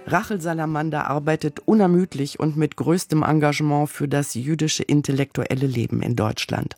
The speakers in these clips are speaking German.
Rachel Salamander arbeitet unermüdlich und mit größtem Engagement für das jüdische intellektuelle Leben in Deutschland.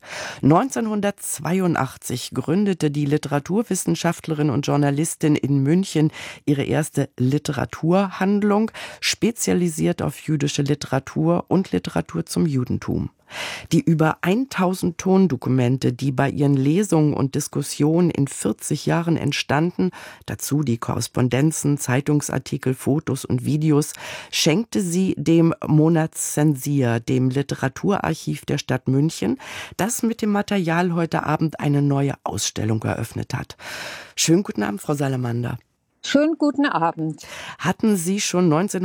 1982 gründete die Literaturwissenschaftlerin und Journalistin in München ihre erste Literaturhandlung, spezialisiert auf jüdische Literatur und Literatur zum Judentum. Die über 1000 Tondokumente, die bei ihren Lesungen und Diskussionen in 40 Jahren entstanden, dazu die Korrespondenzen, Zeitungsartikel, Fotos und Videos, schenkte sie dem Monatszensier, dem Literaturarchiv der Stadt München, das mit dem Material heute Abend eine neue Ausstellung eröffnet hat. Schönen guten Abend, Frau Salamander. Schönen guten Abend. Hatten Sie schon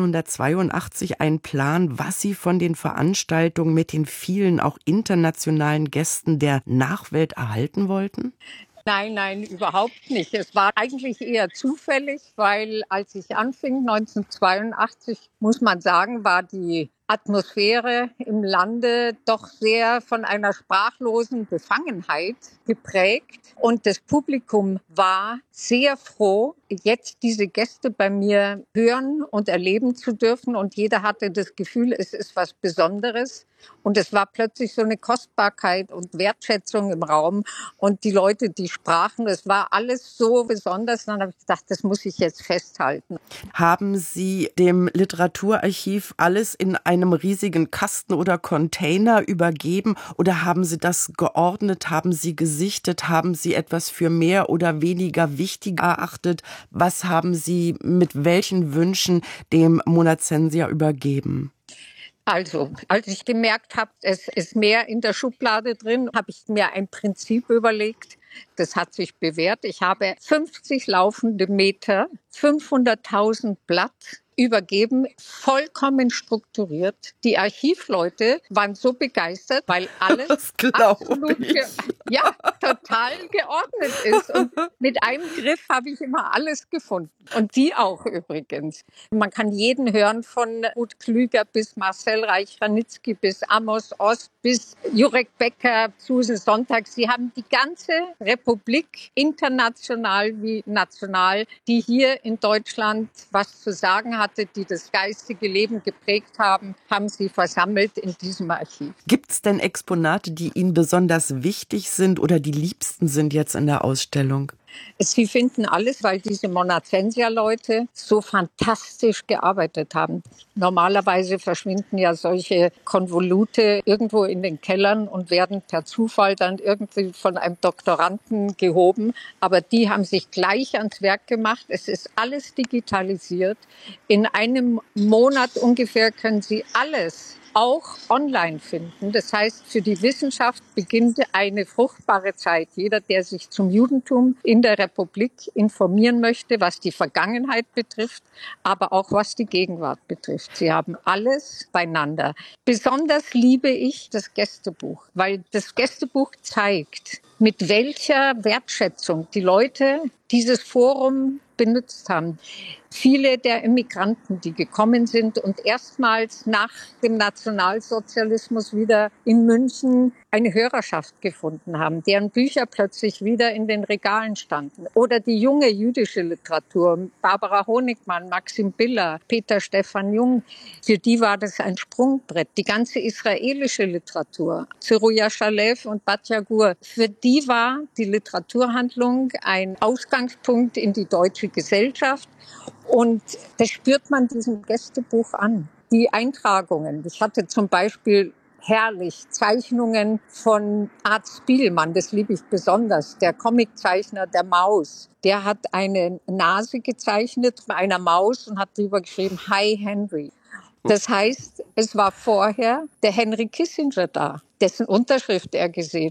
1982 einen Plan, was Sie von den Veranstaltungen mit den vielen auch internationalen Gästen der Nachwelt erhalten wollten? Nein, überhaupt nicht. Es war eigentlich eher zufällig, weil als ich anfing, 1982, muss man sagen, war die Atmosphäre im Lande doch sehr von einer sprachlosen Befangenheit geprägt. Und das Publikum war sehr froh, jetzt diese Gäste bei mir hören und erleben zu dürfen. Und jeder hatte das Gefühl, es ist was Besonderes. Und es war plötzlich so eine Kostbarkeit und Wertschätzung im Raum. Und die Leute, die sprachen, es war alles so besonders. Und dann habe ich gedacht, das muss ich jetzt festhalten. Haben Sie dem Literaturarchiv alles in einem riesigen Kasten oder Container übergeben oder haben Sie das geordnet, haben Sie gesichtet, haben Sie etwas für mehr oder weniger wichtig erachtet? Was haben Sie mit welchen Wünschen dem Monatszensier übergeben? Also, als ich gemerkt habe, es ist mehr in der Schublade drin, habe ich mir ein Prinzip überlegt. Das hat sich bewährt. Ich habe 50 laufende Meter, 500.000 Blatt übergeben, vollkommen strukturiert. Die Archivleute waren so begeistert, weil alles absolut total geordnet ist. Und mit einem Griff habe ich immer alles gefunden. Und die auch übrigens. Man kann jeden hören, von Ruth Klüger bis Marcel Reich-Ranitzky bis Amos Ost bis Jurek Becker, Susan Sontag. Sie haben die ganze Republik, international wie national, die hier in Deutschland was zu sagen hatte, die das geistige Leben geprägt haben, haben sie versammelt in diesem Archiv. Gibt es denn Exponate, die Ihnen besonders wichtig sind oder die liebsten sind jetzt in der Ausstellung? Sie finden alles, weil diese Monatszensier-Leute so fantastisch gearbeitet haben. Normalerweise verschwinden ja solche Konvolute irgendwo in den Kellern und werden per Zufall dann irgendwie von einem Doktoranden gehoben. Aber die haben sich gleich ans Werk gemacht. Es ist alles digitalisiert. In einem Monat ungefähr können Sie alles auch online finden. Das heißt, für die Wissenschaft beginnt eine fruchtbare Zeit. Jeder, der sich zum Judentum in der Republik informieren möchte, was die Vergangenheit betrifft, aber auch was die Gegenwart betrifft. Sie haben alles beieinander. Besonders liebe ich das Gästebuch, weil das Gästebuch zeigt, mit welcher Wertschätzung die Leute dieses Forum benutzt haben. Viele der Immigranten, die gekommen sind und erstmals nach dem Nationalsozialismus wieder in München eine Hörerschaft gefunden haben, deren Bücher plötzlich wieder in den Regalen standen. Oder die junge jüdische Literatur, Barbara Honigmann, Maxim Biller, Peter Stephan Jung, für die war das ein Sprungbrett. Die ganze israelische Literatur, Zeruja Shalev und Batya Gur, für die war die Literaturhandlung ein Ausgangspunkt in die deutsche Gesellschaft. Und das spürt man diesem Gästebuch an. Die Eintragungen. Ich hatte zum Beispiel herrlich Zeichnungen von Art Spiegelmann, das liebe ich besonders, der Comiczeichner der Maus. Der hat eine Nase gezeichnet mit einer Maus und hat drüber geschrieben, Hi Henry. Das heißt, es war vorher der Henry Kissinger da, dessen Unterschrift er gesehen